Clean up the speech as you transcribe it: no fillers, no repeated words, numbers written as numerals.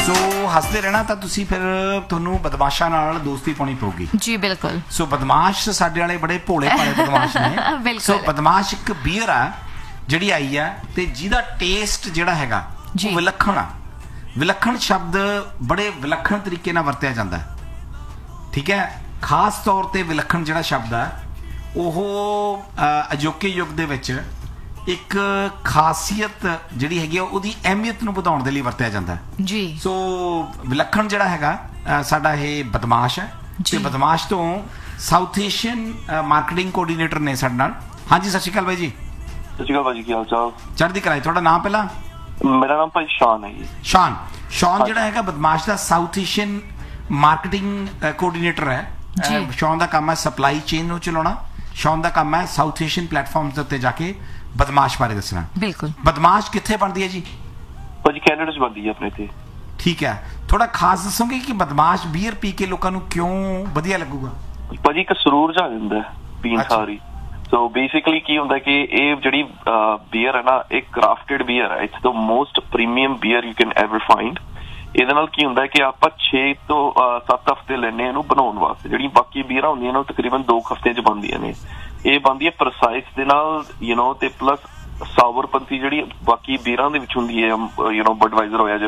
ਸੋ ਹੱਸਦੇ ਰਹਿਣਾ ਤਾਂ ਤੁਸੀਂ ਫਿਰ ਤੁਹਾਨੂੰ ਬਦਮਾਸ਼ਾਂ ਨਾਲ ਦੋਸਤੀ ਪਾਉਣੀ ਪਊਗੀ ਜੀ ਬਿਲਕੁਲ। ਸੋ ਬਦਮਾਸ਼ ਸਾਡੇ ਵਾਲੇ ਬੜੇ ਭੋਲੇ ਭਾਲੇ ਬਦਮਾਸ਼ ਨੇ। ਸੋ ਬਦਮਾਸ਼ ਇੱਕ ਬੀਅਰ ਆ ਜਿਹੜੀ ਆਈ ਆ ਤੇ ਜਿਹਦਾ ਟੇਸਟ ਜਿਹੜਾ ਹੈਗਾ ਉਹ ਵਿਲੱਖਣ ਆ। ਵਿਲੱਖਣ ਸ਼ਬਦ ਬੜੇ ਵਿਲੱਖਣ ਤਰੀਕੇ ਨਾਲ ਵਰਤਿਆ ਜਾਂਦਾ, ਠੀਕ ਹੈ। ਖਾਸ ਤੌਰ ਤੇ ਵਿਲੱਖਣ ਜਿਹੜਾ ਸ਼ਬਦ ਆ ਉਹ ਅਜੋਕੇ ਯੁੱਗ ਦੇ ਵਿੱਚ ਇੱਕ ਖਾਸੀਅਤ ਜਿਹੜੀ ਹੈਗੀ ਆ ਉਹਦੀ ਅਹਿਮੀਅਤ ਨੂੰ ਵਧਾਉਣ ਦੇ ਲਈ ਵਰਤਿਆ ਜਾਂਦਾ ਜੀ। ਸੋ ਵਿਲੱਖਣ ਜਿਹੜਾ ਹੈਗਾ ਸਾਡਾ ਇਹ ਬਦਮਾਸ਼ ਹੈ ਤੇ ਬਦਮਾਸ਼ ਤੋਂ ਸਾਊਥ ਏਸ਼ੀਅਨ ਮਾਰਕੀਟਿੰਗ ਕੋਆਰਡੀਨੇਟਰ ਨੇ ਸਾਡੇ ਨਾਲ। ਹਾਂਜੀ ਸਤਿ ਸ਼੍ਰੀ ਅਕਾਲ ਬਾਈ ਜੀ। ਸਤਿ ਸ਼੍ਰੀ ਅਕਾਲ ਭਾਜੀ, ਕੀ ਹਾਲ ਚਾਲ? ਚੜ੍ਹਦੀ ਕਲਾ। ਤੁਹਾਡਾ ਨਾਮ ਪਹਿਲਾਂ? ਮੇਰਾ ਨਾਮ ਭਾਈ ਸ਼ਾਨ ਹੈ ਜੀ। ਸ਼ਾਨ ਜਿਹੜਾ ਹੈਗਾ ਬਦਮਾਸ਼ ਦਾ ਸਾਊਥ ਏਸ਼ੀਅਨ ਮਾਰਕੀਟਿੰਗ ਕੋਆਰਡੀਨੇਟਰ ਹੈ। ਸ਼ਾਨ ਦਾ ਕੰਮ ਹੈ ਸਪਲਾਈ ਚੇਨ ਨੂੰ ਚਲਾਉਣਾ। ਸ਼ਾਨ ਦਾ ਕੰਮ ਹੈ ਸਾਊਥ ਏਸ਼ੀਅਨ ਪਲੇਟਫਾਰਮਸ ਦੇ ਉੱਤੇ ਜਾ ਕੇ ਬਦਮਾਸ਼ ਬਾਰੇ ਦੱਸਣਾ। ਬਿਲਕੁਲ। ਬਦਮਾਸ਼ ਕਿੱਥੇ ਬਣਦੀ ਹੈ ਜੀ? ਭਾਜੀ ਕੈਨੇਡਾ 'ਚ ਬਣਦੀ ਹੈ ਆਪਣੇ ਇੱਥੇ। ਠੀਕ ਹੈ, ਥੋੜਾ ਖਾਸ ਦੱਸੋਗੇ ਕਿ ਬਦਮਾਸ਼ ਬੀਅਰ ਪੀ ਕੇ ਲੋਕਾਂ ਨੂੰ ਕਿਉਂ ਵਧੀਆ ਲੱਗੂਗਾ? ਭਾਜੀ ਇੱਕ ਸਰੂਰ ਜਾ ਜਾਂਦਾ ਪੀਣ ਸਾਰੀ। ਸੋ ਬੇਸਿਕਲੀ ਕੀ ਹੁੰਦਾ ਕਿ ਇਹ ਜਿਹੜੀ ਬੀਅਰ ਹੈ ਨਾ, ਇਹ ਕਰਾਫਟਡ ਬੀਅਰ ਹੈ। It's the most premium beer you can ever find. ਇਹਦੇ ਨਾਲ ਕੀ ਹੁੰਦਾ ਕਿ ਆਪਾਂ 6 ਤੋਂ 7 ਹਫ਼ਤੇ ਲੈਂਦੇ ਇਹਨੂੰ ਬਣਾਉਣ ਵਾਸਤੇ। ਜਿਹੜੀ ਬਾਕੀ ਬੀਅਰਾਂ ਹੁੰਦੀਆਂ ਨੇ ਉਹ ਤਕਰੀਬਨ 2 ਹਫ਼ਤਿਆਂ 'ਚ ਬਣਦੀਆਂ ਨੇ। ਇਹ ਬਣਦੀ ਹੈ ਪ੍ਰਸਾਈਸ ਦੇ ਨਾਲ ਤੇ ਪਲੱਸ ਸਾਵਰਪੰਥੀ ਜਿਹੜੀ ਬਾਕੀ ਬੀਅਰਾਂ ਦੇ ਵਿੱਚ ਹੁੰਦੀ ਹੈ ਬਡਵਾਈਜ਼ਰ ਹੋਇਆ